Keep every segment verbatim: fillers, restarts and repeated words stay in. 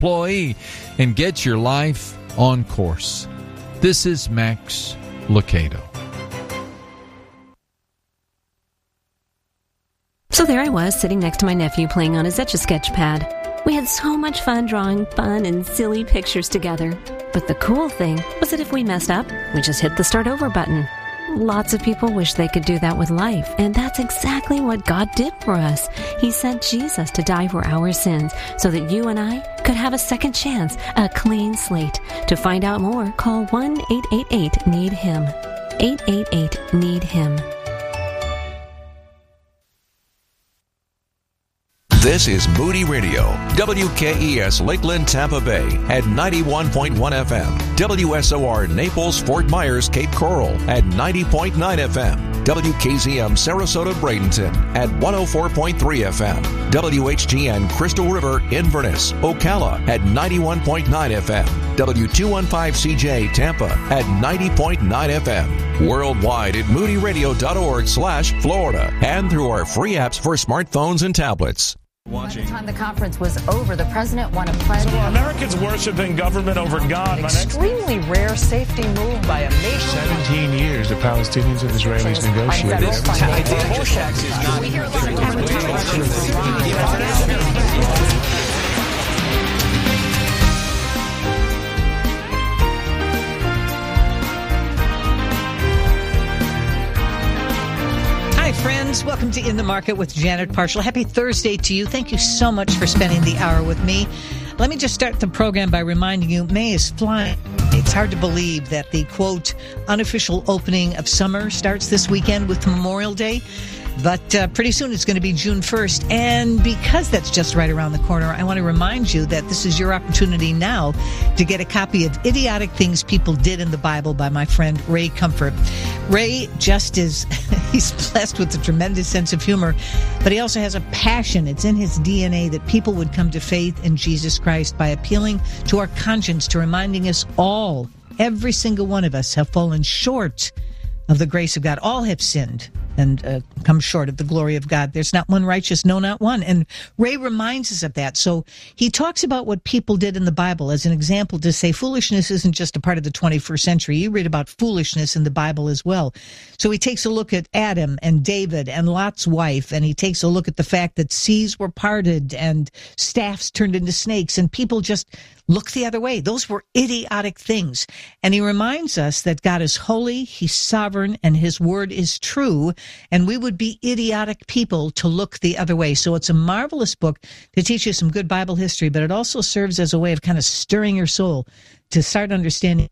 employee and get your life on course. This is Max Lucado. So there I was, sitting next to my nephew playing on his Etch-a-Sketch pad. We had so much fun drawing fun and silly pictures together. But the cool thing was that if we messed up, we just hit the start over button. Lots of people wish they could do that with life, and that's exactly what God did for us. He sent Jesus to die for our sins so that you and I could have a second chance, a clean slate. To find out more, call one eight eight eight need him. eight eight eight need him. This is Moody Radio, W K E S Lakeland, Tampa Bay at ninety-one point one F M, W S O R Naples, Fort Myers, Cape Coral at ninety point nine F M, W K Z M Sarasota, Bradenton at one oh four point three F M, W H G N Crystal River, Inverness, Ocala at ninety-one point nine F M, W two fifteen C J Tampa at ninety point nine F M, worldwide at moodyradio.org slash Florida, and through our free apps for smartphones and tablets. Watching. By the time the conference was over, the president won a pledge. So Americans worshiping government over God. An extremely next... rare safety move by a nation. Seventeen years the Palestinians and Israelis negotiated. This we hear a lot of friends, welcome to In the Market with Janet Parshall. Happy Thursday to you. Thank you so much for spending the hour with me. Let me just start the program by reminding you, May is flying. It's hard to believe that the, quote, unofficial opening of summer starts this weekend with Memorial Day. But uh, pretty soon it's going to be June first. And because that's just right around the corner, I want to remind you that this is your opportunity now to get a copy of Idiotic Things People Did in the Bible by my friend Ray Comfort. Ray just is, he's blessed with a tremendous sense of humor, but he also has a passion. It's in his D N A that people would come to faith in Jesus Christ by appealing to our conscience, to reminding us all, every single one of us, have fallen short of the grace of God. All have sinned and uh, come short of the glory of God. There's not one righteous, no, not one. And Ray reminds us of that. So he talks about what people did in the Bible as an example to say foolishness isn't just a part of the twenty-first century. You read about foolishness in the Bible as well. So he takes a look at Adam and David and Lot's wife, and he takes a look at the fact that seas were parted and staffs turned into snakes, and people just look the other way. Those were idiotic things. And he reminds us that God is holy, he's sovereign, and his word is true. And we would be idiotic people to look the other way. So it's a marvelous book to teach you some good Bible history, but it also serves as a way of kind of stirring your soul to start understanding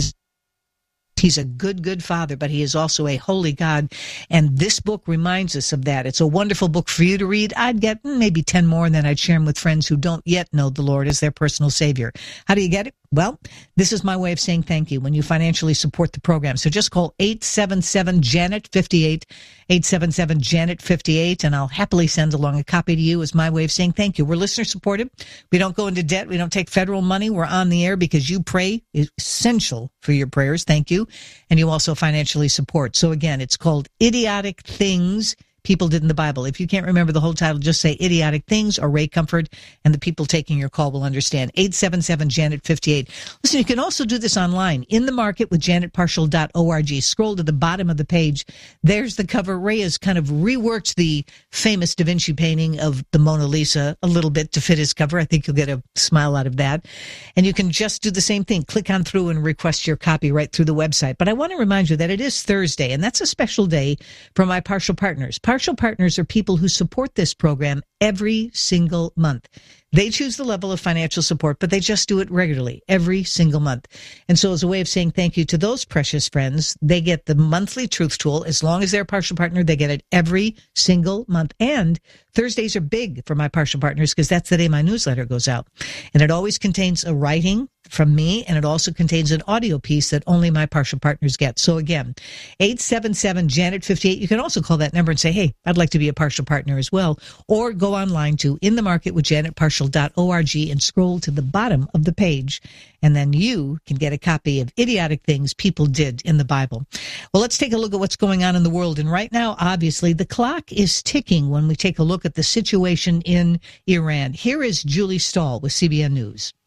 he's a good, good father, but he is also a holy God. And this book reminds us of that. It's a wonderful book for you to read. I'd get maybe ten more, and then I'd share them with friends who don't yet know the Lord as their personal Savior. How do you get it? Well, this is my way of saying thank you when you financially support the program. So just call eight seven seven Janet fifty-eight, eight seven seven Janet fifty-eight, and I'll happily send along a copy to you as my way of saying thank you. We're listener supported. We don't go into debt. We don't take federal money. We're on the air because you pray. It's essential for your prayers. Thank you. And you also financially support. So again, it's called Idiotic Things People Did in the Bible. If you can't remember the whole title, just say Idiotic Things or Ray Comfort, and the people taking your call will understand. eight seven seven Janet fifty-eight. Listen, you can also do this online, In the Market with janet parshall dot org. Scroll to the bottom of the page. There's the cover. Ray has kind of reworked the famous Da Vinci painting of the Mona Lisa a little bit to fit his cover. I think you'll get a smile out of that. And you can just do the same thing. Click on through and request your copy right through the website. But I want to remind you that it is Thursday, and that's a special day for my partial partners. Partial partners are people who support this program every single month. They choose the level of financial support, but they just do it regularly every single month. And so as a way of saying thank you to those precious friends, they get the monthly Truth Tool. As long as they're a partial partner, they get it every single month. And Thursdays are big for my partial partners because that's the day my newsletter goes out. And it always contains a writing from me, and it also contains an audio piece that only my partial partners get. So again, eight seven seven, Janet fifty-eight. You can also call that number and say, hey, I'd like to be a partial partner as well. Or go online to in the market with janet partial dot org and scroll to the bottom of the page. And then you can get a copy of Idiotic Things People Did in the Bible. Well, let's take a look at what's going on in the world. And right now, obviously, the clock is ticking when we take a look at the situation in Iran. Here is Julie Stahl with C B N News.